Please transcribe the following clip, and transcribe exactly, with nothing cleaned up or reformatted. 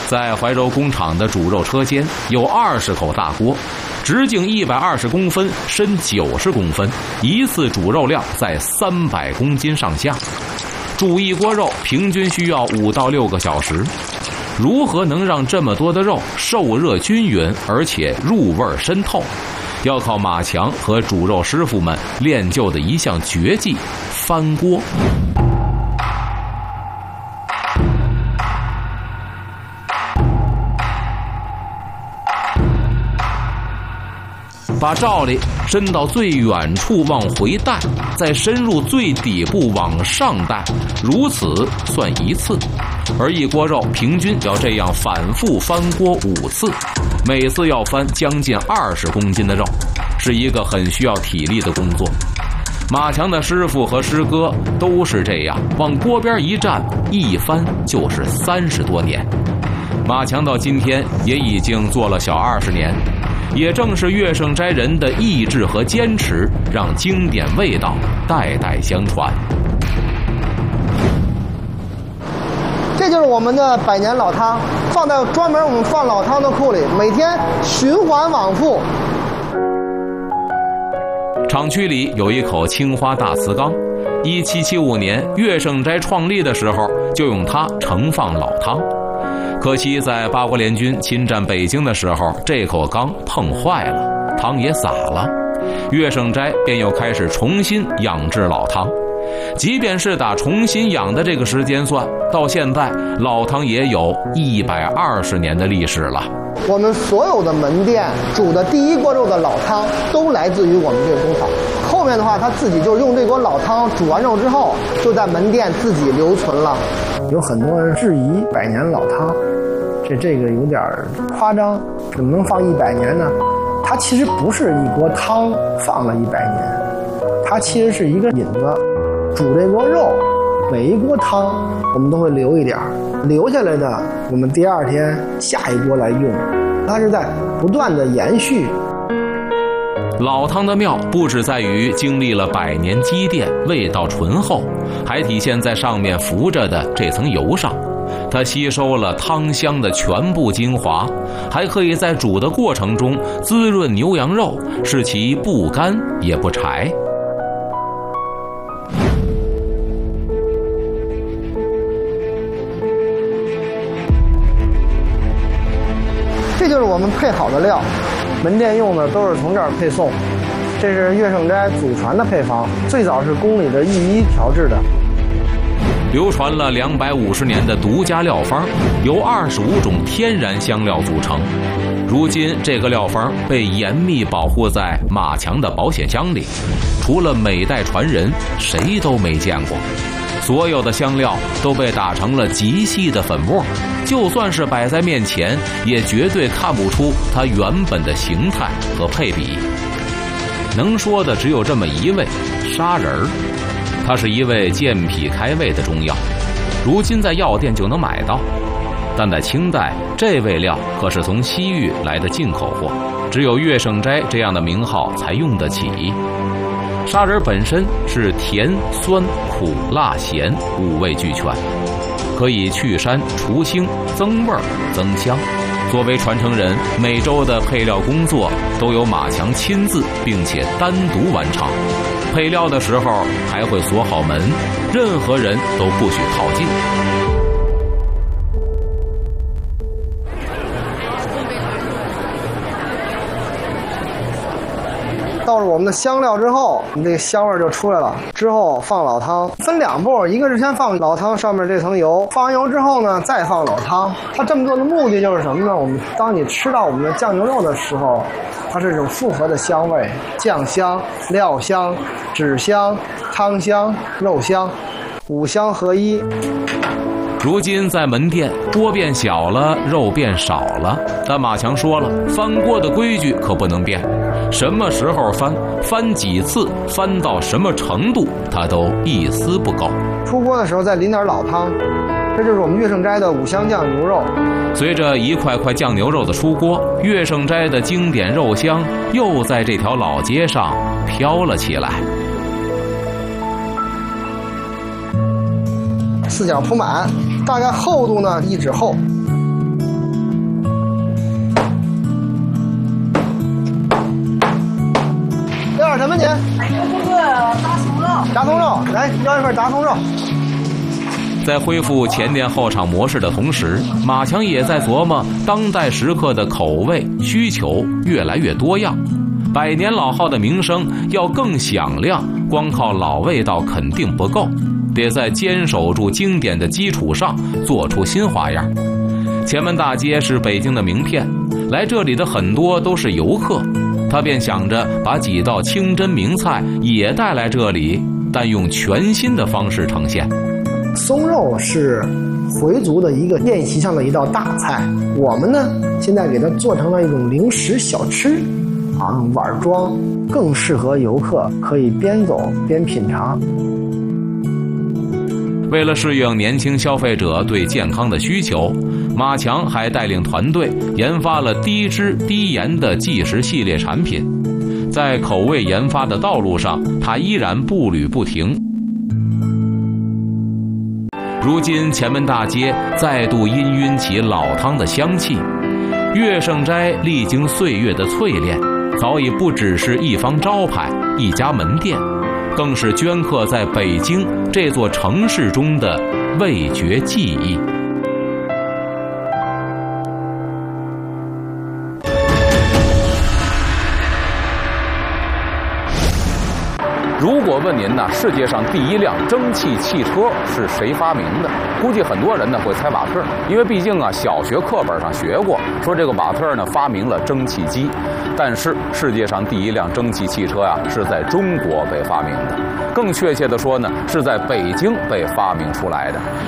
在怀柔工厂的煮肉车间有二十口大锅，直径一百二十公分，深九十公分，一次煮肉量在三百公斤上下。煮一锅肉平均需要五到六个小时。如何能让这么多的肉受热均匀，而且入味深透？要靠马强和煮肉师傅们练就的一项绝技——翻锅。把罩里伸到最远处往回带，再深入最底部往上带，如此算一次。而一锅肉平均要这样反复翻锅五次，每次要翻将近二十公斤的肉，是一个很需要体力的工作。马强的师傅和师哥都是这样，往锅边一站，一翻就是三十多年。马强到今天也已经做了小二十年。也正是乐圣斋人的意志和坚持，让经典味道代代相传。 这就是我们的百年老汤，放在专门我们放老汤的库里，每天循环往复。 厂区里有一口青花大瓷缸，一七七五年乐圣斋创立的时候就用它盛放老汤。可惜在八国联军侵占北京的时候，这口缸碰坏了，汤也洒了，乐圣斋便又开始重新养制老汤。即便是打重新养的这个时间算，到现在老汤也有一百二十年的历史了。 我们所有的门店煮的第一锅肉的老汤都来自于我们这个工厂。后面的话，他自己就用这锅老汤煮完肉之后，就在门店自己留存了。有很多人质疑百年老汤，这这个有点夸张，怎么能放一百年呢？它其实不是一锅汤放了一百年，它其实是一个引子。煮这锅肉，每一锅汤我们都会留一点，留下来的我们第二天下一锅来用，它是在不断的延续。 老汤的妙不只在于经历了百年积淀，味道醇厚，还体现在上面浮着的这层油上。它吸收了汤香的全部精华，还可以在煮的过程中滋润牛羊肉，使其不干也不柴。 这就是我们配好的料，门店用的都是从这儿配送。这是乐圣斋祖传的配方，最早是宫里的御医调制的。 流传了两百五十年的独家料方，由二十五种天然香料组成。如今这个料方被严密保护在马强的保险箱里，除了每代传人，谁都没见过。所有的香料都被打成了极细的粉末，就算是摆在面前，也绝对看不出它原本的形态和配比。能说的只有这么一味，砂仁儿。它是一味健脾开胃的中药，如今在药店就能买到。但在清代，这味料可是从西域来的进口货，只有乐圣斋这样的名号才用得起。砂仁本身是甜、酸、苦、辣、咸五味俱全，可以去膻除腥、增味增香。作为传承人，每周的配料工作都由马强亲自并且单独完成。配料的时候还会锁好门，任何人都不许靠近。 倒入我们的香料之后，你这个香味就出来了。之后放老汤，分两步，一个是先放老汤上面这层油，放完油之后呢，再放老汤。它这么做的目的就是什么呢？我们当你吃到我们的酱牛肉的时候，它是一种复合的香味，酱香、料香、脂香、汤香、肉香，五香合一。 如今在门店，锅变小了，肉变少了，但马强说了，翻锅的规矩可不能变。什么时候翻，翻几次，翻到什么程度，他都一丝不苟。 出锅的时候再淋点老汤，这就是我们乐圣斋的五香酱牛肉。 随着一块块酱牛肉的出锅，乐圣斋的经典肉香又在这条老街上飘了起来。 四角铺满，大概厚度呢一指厚。 什么您？ 这个大葱肉。 炸葱肉，来要一份炸葱肉。 在恢复前店后厂模式的同时，马强也在琢磨当代食客的口味需求越来越多样，百年老号的名声要更响亮，光靠老味道肯定不够，得在坚守住经典的基础上做出新花样。前门大街是北京的名片，来这里的很多都是游客，他便想着把几道清真名菜也带来这里，但用全新的方式呈现。 松肉是回族的一个宴席上的一道大菜，我们呢现在给它做成了一种零食小吃，啊，用碗装，更适合游客可以边走边品尝。 为了适应年轻消费者对健康的需求，马强还带领团队研发了低脂低盐的即食系列产品。在口味研发的道路上，他依然步履不停。如今前门大街再度氤氲起老汤的香气，乐盛斋历经岁月的淬炼，早已不只是一方招牌一家门店，更是镌刻在北京这座城市中的味觉记忆。如果问您呢，世界上第一辆蒸汽汽车是谁发明的？估计很多人呢会猜瓦特，因为毕竟啊，小学课本上学过，说这个瓦特呢发明了蒸汽机。但是世界上第一辆蒸汽汽车呀、啊，是在中国被发明的，更确切的说呢，是在北京被发明出来的。